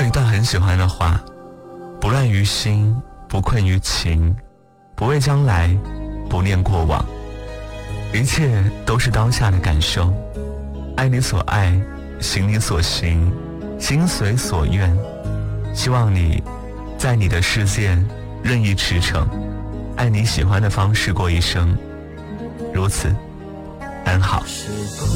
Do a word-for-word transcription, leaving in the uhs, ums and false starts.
有一段很喜欢的话，不乱于心，不困于情，不畏将来，不念过往，一切都是当下的感受。爱你所爱，行你所行，心随所愿。希望你在你的世界任意驰骋，按你喜欢的方式过一生，如此安好。